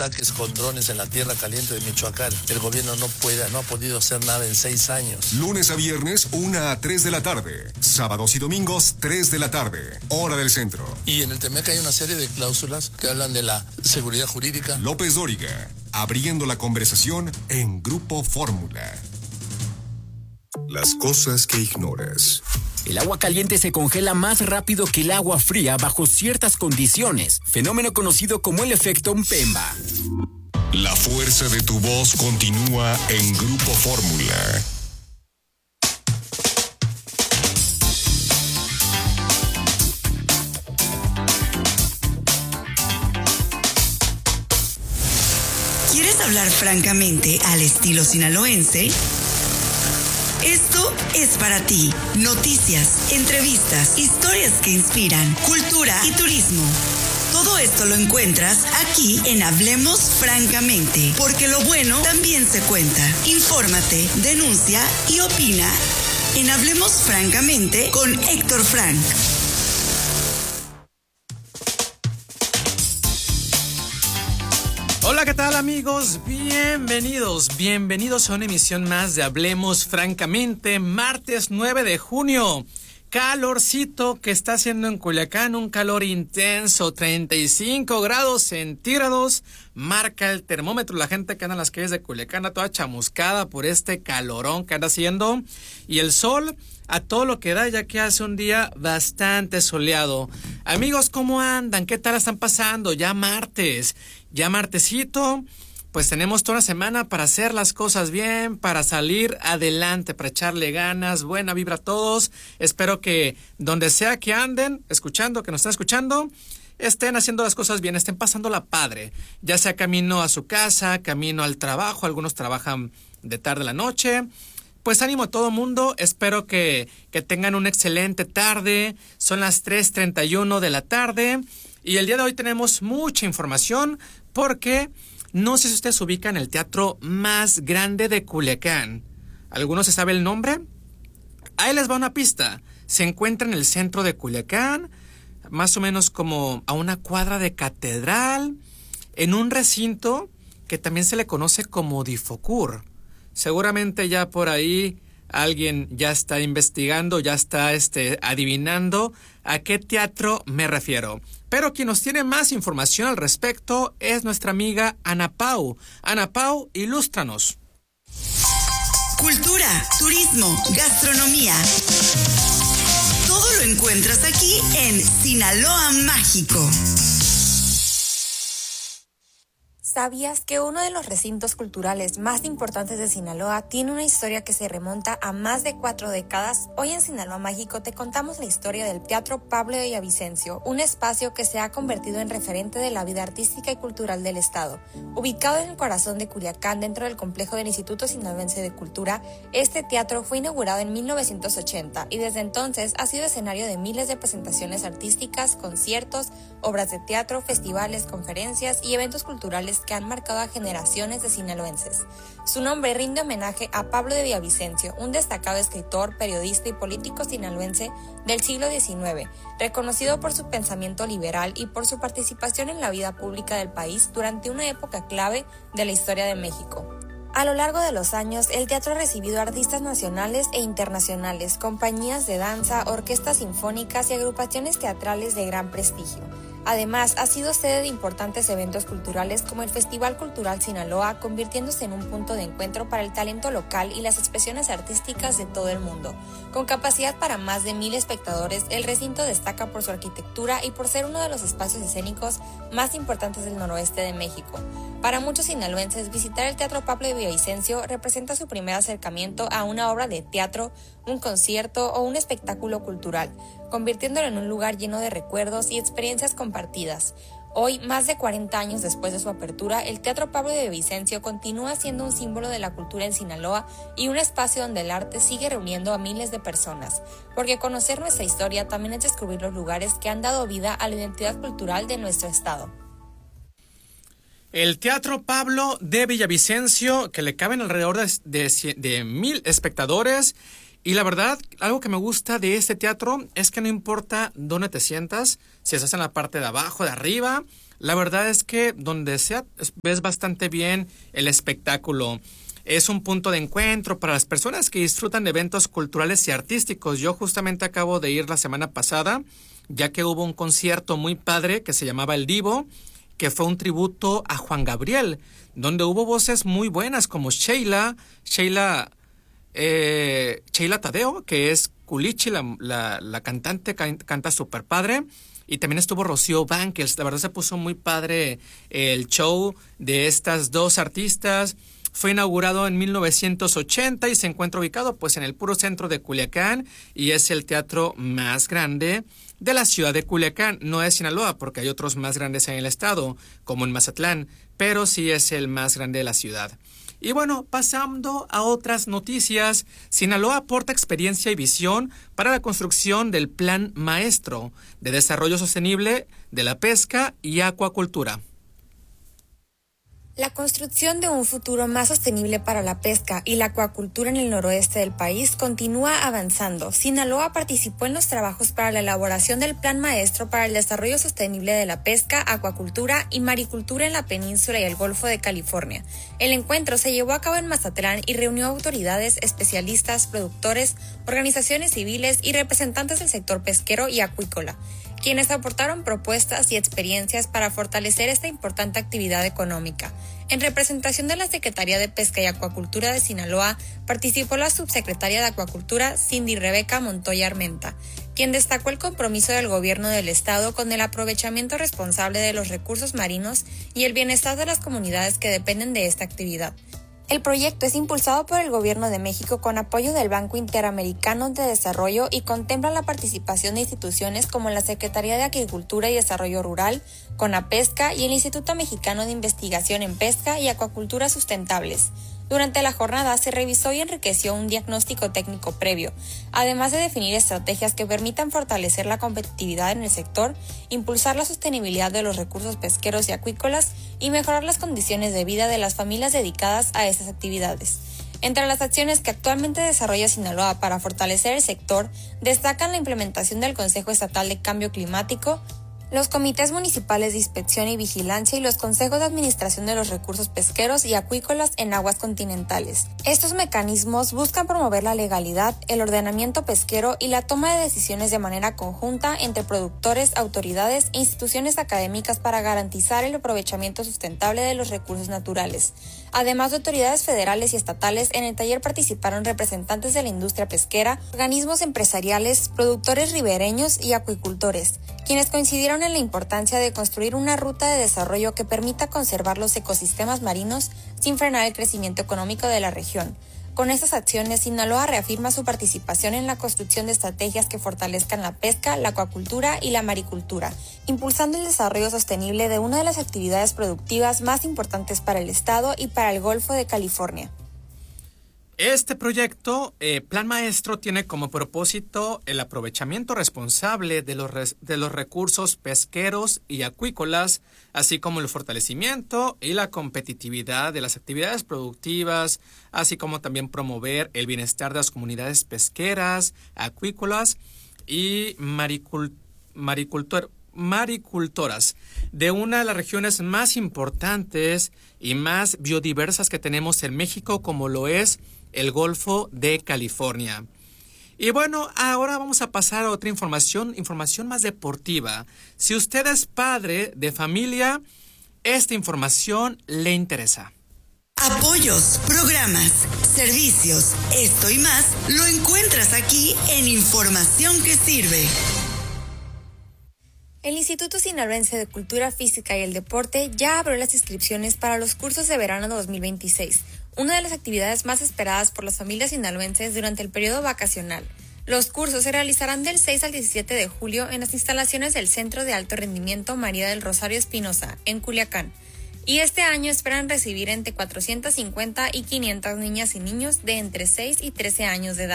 ataques con drones en la tierra caliente de Michoacán. El gobierno no ha podido hacer nada en 6 años. Lunes a viernes, 1 a 3 de la tarde. Sábados y domingos, 3 de la tarde. Hora del centro. Y en el TEMEC hay una serie de cláusulas que hablan de la seguridad jurídica. López Dóriga, abriendo la conversación en Grupo Fórmula. Las cosas que ignoras. El agua caliente se congela más rápido que el agua fría bajo ciertas condiciones, fenómeno conocido como el efecto Mpemba. La fuerza de tu voz continúa en Grupo Fórmula. ¿Quieres hablar francamente al estilo sinaloense? Esto es para ti. Noticias, entrevistas, historias que inspiran, cultura y turismo. Todo esto lo encuentras aquí en Hablemos Francamente, porque lo bueno también se cuenta. Infórmate, denuncia y opina en Hablemos Francamente con Héctor Frank. Hola, ¿qué tal, amigos? Bienvenidos a una emisión más de Hablemos Francamente, martes 9 de junio. Calorcito que está haciendo en Culiacán, un calor intenso, 35 grados centígrados, marca el termómetro. La gente que anda en las calles de Culiacán toda chamuscada por este calorón que anda haciendo, y el sol a todo lo que da, ya que hace un día bastante soleado. Amigos, ¿cómo andan? ¿Qué tal están pasando? Ya martesito, pues tenemos toda la semana para hacer las cosas bien, para salir adelante, para echarle ganas, buena vibra a todos. Espero que donde sea que anden escuchando, que nos estén escuchando, estén haciendo las cosas bien, estén pasándola padre, ya sea camino a su casa, camino al trabajo, algunos trabajan de tarde a la noche. Pues ánimo a todo mundo, espero que tengan una excelente tarde. Son las 3:31 de la tarde y el día de hoy tenemos mucha información porque no sé si ustedes se ubican en el teatro más grande de Culiacán. ¿Alguno se sabe el nombre? Ahí les va una pista. Se encuentra en el centro de Culiacán, más o menos como a una cuadra de Catedral, en un recinto que también se le conoce como Difocur. Seguramente ya por ahí alguien ya está investigando, ya está adivinando a qué teatro me refiero. Pero quien nos tiene más información al respecto es nuestra amiga Ana Pau. Ana Pau, ilústranos. Cultura, turismo, gastronomía. Todo lo encuentras aquí en Sinaloa Mágico. ¿Sabías que uno de los recintos culturales más importantes de Sinaloa tiene una historia que se remonta a más de 4 décadas? Hoy en Sinaloa Mágico te contamos la historia del Teatro Pablo de Villavicencio, un espacio que se ha convertido en referente de la vida artística y cultural del estado. Ubicado en el corazón de Culiacán, dentro del complejo del Instituto Sinaloense de Cultura, este teatro fue inaugurado en 1980 y desde entonces ha sido escenario de miles de presentaciones artísticas, conciertos, obras de teatro, festivales, conferencias y eventos culturales que han marcado a generaciones de sinaloenses. Su nombre rinde homenaje a Pablo de Villavicencio, un destacado escritor, periodista y político sinaloense del siglo XIX, reconocido por su pensamiento liberal y por su participación en la vida pública del país durante una época clave de la historia de México. A lo largo de los años, el teatro ha recibido artistas nacionales e internacionales, compañías de danza, orquestas sinfónicas y agrupaciones teatrales de gran prestigio. Además, ha sido sede de importantes eventos culturales como el Festival Cultural Sinaloa, convirtiéndose en un punto de encuentro para el talento local y las expresiones artísticas de todo el mundo. Con capacidad para más de 1,000 espectadores, el recinto destaca por su arquitectura y por ser uno de los espacios escénicos más importantes del noroeste de México. Para muchos sinaloenses, visitar el Teatro Pablo de Villavicencio representa su primer acercamiento a una obra de teatro, un concierto o un espectáculo cultural, convirtiéndolo en un lugar lleno de recuerdos y experiencias compartidas. Hoy, más de 40 años después de su apertura, el Teatro Pablo de Villavicencio continúa siendo un símbolo de la cultura en Sinaloa y un espacio donde el arte sigue reuniendo a miles de personas, porque conocer nuestra historia también es descubrir los lugares que han dado vida a la identidad cultural de nuestro estado. El Teatro Pablo de Villavicencio, que le caben alrededor de 1,000 espectadores, Y la verdad, algo que me gusta de este teatro es que no importa dónde te sientas, si estás en la parte de abajo, de arriba, la verdad es que donde sea ves bastante bien el espectáculo. Es un punto de encuentro para las personas que disfrutan de eventos culturales y artísticos. Yo justamente acabo de ir la semana pasada, ya que hubo un concierto muy padre que se llamaba El Divo, que fue un tributo a Juan Gabriel, donde hubo voces muy buenas como Sheila Tadeo, que es Culichi, la cantante, canta súper padre. Y también estuvo Rocío Banquels. La verdad se puso muy padre el show de estas dos artistas. Fue inaugurado en 1980 y se encuentra ubicado pues en el puro centro de Culiacán y es el teatro más grande de la ciudad de Culiacán. No es Sinaloa porque hay otros más grandes en el estado, como en Mazatlán, pero sí es el más grande de la ciudad. Y bueno, pasando a otras noticias, Sinaloa aporta experiencia y visión para la construcción del Plan Maestro de Desarrollo Sostenible de la Pesca y Acuacultura. La construcción de un futuro más sostenible para la pesca y la acuacultura en el noroeste del país continúa avanzando. Sinaloa participó en los trabajos para la elaboración del Plan Maestro para el Desarrollo Sostenible de la Pesca, Acuacultura y Maricultura en la península y el Golfo de California. El encuentro se llevó a cabo en Mazatlán y reunió autoridades, especialistas, productores, organizaciones civiles y representantes del sector pesquero y acuícola, quienes aportaron propuestas y experiencias para fortalecer esta importante actividad económica. En representación de la Secretaría de Pesca y Acuacultura de Sinaloa, participó la subsecretaria de Acuacultura, Cindy Rebeca Montoya Armenta, quien destacó el compromiso del gobierno del estado con el aprovechamiento responsable de los recursos marinos y el bienestar de las comunidades que dependen de esta actividad. El proyecto es impulsado por el Gobierno de México con apoyo del Banco Interamericano de Desarrollo y contempla la participación de instituciones como la Secretaría de Agricultura y Desarrollo Rural, CONAPESCA y el Instituto Mexicano de Investigación en Pesca y Acuacultura Sustentables. Durante la jornada se revisó y enriqueció un diagnóstico técnico previo, además de definir estrategias que permitan fortalecer la competitividad en el sector, impulsar la sostenibilidad de los recursos pesqueros y acuícolas y mejorar las condiciones de vida de las familias dedicadas a estas actividades. Entre las acciones que actualmente desarrolla Sinaloa para fortalecer el sector, destacan la implementación del Consejo Estatal de Cambio Climático, los comités municipales de inspección y vigilancia y los consejos de administración de los recursos pesqueros y acuícolas en aguas continentales. Estos mecanismos buscan promover la legalidad, el ordenamiento pesquero y la toma de decisiones de manera conjunta entre productores, autoridades e instituciones académicas para garantizar el aprovechamiento sustentable de los recursos naturales. Además de autoridades federales y estatales, en el taller participaron representantes de la industria pesquera, organismos empresariales, productores ribereños y acuicultores, quienes coincidieron en la importancia de construir una ruta de desarrollo que permita conservar los ecosistemas marinos sin frenar el crecimiento económico de la región. Con estas acciones, Sinaloa reafirma su participación en la construcción de estrategias que fortalezcan la pesca, la acuacultura y la maricultura, impulsando el desarrollo sostenible de una de las actividades productivas más importantes para el estado y para el Golfo de California. Este proyecto, Plan Maestro, tiene como propósito el aprovechamiento responsable de los recursos pesqueros y acuícolas, así como el fortalecimiento y la competitividad de las actividades productivas, así como también promover el bienestar de las comunidades pesqueras, acuícolas y maricultoras de una de las regiones más importantes y más biodiversas que tenemos en México, como lo es el Golfo de California. Y bueno, ahora vamos a pasar a otra información más deportiva. Si usted es padre de familia, esta información le interesa. Apoyos, programas, servicios, esto y más lo encuentras aquí en Información que Sirve. El Instituto Sinaloense de Cultura Física y el Deporte ya abrió las inscripciones para los cursos de verano 2026, una de las actividades más esperadas por las familias sinaloenses durante el periodo vacacional. Los cursos se realizarán del 6 al 17 de julio en las instalaciones del Centro de Alto Rendimiento María del Rosario Espinosa, en Culiacán. Y este año esperan recibir entre 450 y 500 niñas y niños de entre 6 y 13 años de edad,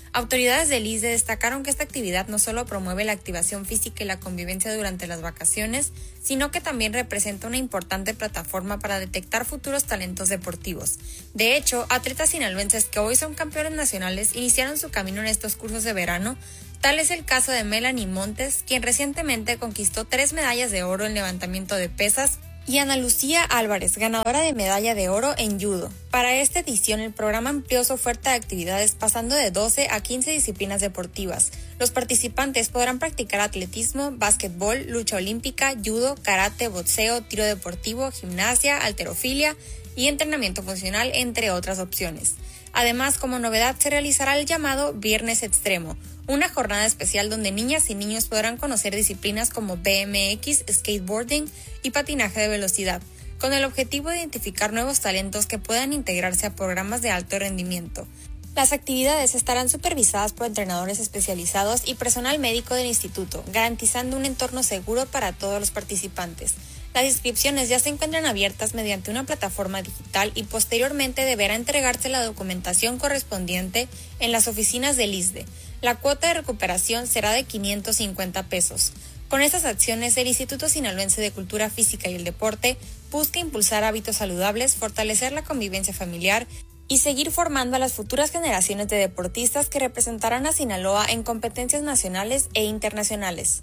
Autoridades del ISDE destacaron que esta actividad no solo promueve la activación física y la convivencia durante las vacaciones, sino que también representa una importante plataforma para detectar futuros talentos deportivos. De hecho, atletas sinaloenses que hoy son campeones nacionales iniciaron su camino en estos cursos de verano. Tal es el caso de Melanie Montes, quien recientemente conquistó 3 medallas de oro en levantamiento de pesas, y Ana Lucía Álvarez, ganadora de medalla de oro en judo. Para esta edición, el programa amplió su oferta de actividades pasando de 12 a 15 disciplinas deportivas. Los participantes podrán practicar atletismo, básquetbol, lucha olímpica, judo, karate, boxeo, tiro deportivo, gimnasia, halterofilia y entrenamiento funcional, entre otras opciones. Además, como novedad, se realizará el llamado Viernes Extremo, una jornada especial donde niñas y niños podrán conocer disciplinas como BMX, skateboarding y patinaje de velocidad, con el objetivo de identificar nuevos talentos que puedan integrarse a programas de alto rendimiento. Las actividades estarán supervisadas por entrenadores especializados y personal médico del instituto, garantizando un entorno seguro para todos los participantes. Las inscripciones ya se encuentran abiertas mediante una plataforma digital y posteriormente deberá entregarse la documentación correspondiente en las oficinas del ISDE. La cuota de recuperación será de 550 pesos. Con estas acciones, el Instituto Sinaloense de Cultura Física y el Deporte busca impulsar hábitos saludables, fortalecer la convivencia familiar y seguir formando a las futuras generaciones de deportistas que representarán a Sinaloa en competencias nacionales e internacionales.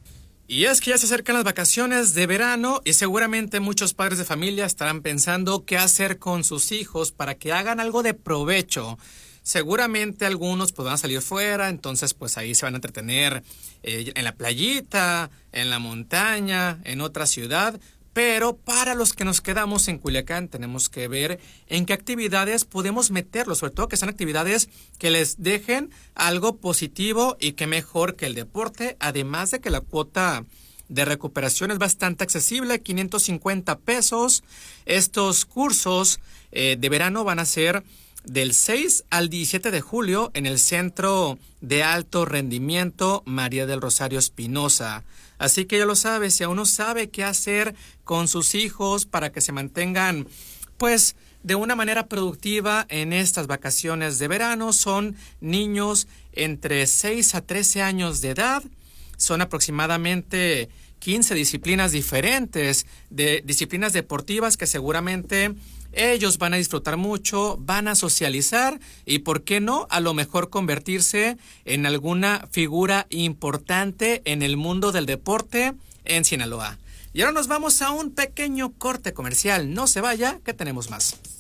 Y es que ya se acercan las vacaciones de verano y seguramente muchos padres de familia estarán pensando qué hacer con sus hijos para que hagan algo de provecho. Seguramente algunos pues van a salir fuera, entonces pues ahí se van a entretener en la playita, en la montaña, en otra ciudad. Pero para los que nos quedamos en Culiacán tenemos que ver en qué actividades podemos meterlos, sobre todo que sean actividades que les dejen algo positivo y que mejor que el deporte, además de que la cuota de recuperación es bastante accesible, 550 pesos. Estos cursos de verano van a ser del 6 al 17 de julio en el Centro de Alto Rendimiento María del Rosario Espinosa. Así que ya lo sabes, si aún no sabe qué hacer con sus hijos para que se mantengan, pues, de una manera productiva en estas vacaciones de verano, son niños entre 6 a 13 años de edad, son aproximadamente 15 disciplinas diferentes, de disciplinas deportivas que seguramente ellos van a disfrutar mucho, van a socializar y, ¿por qué no?, a lo mejor convertirse en alguna figura importante en el mundo del deporte en Sinaloa. Y ahora nos vamos a un pequeño corte comercial. No se vaya, que tenemos más.